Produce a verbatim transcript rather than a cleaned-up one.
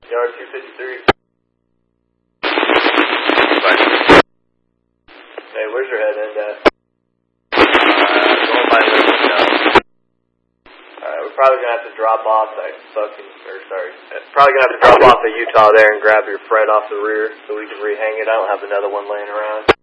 Yard two fifty-three. Hey, where's your head end at? Uh, going by the window. Alright, we're probably gonna have to drop off that fucking, or sorry, probably gonna have to drop off the Utah there and grab your Fred off the rear so we can rehang it. I don't have another one laying around.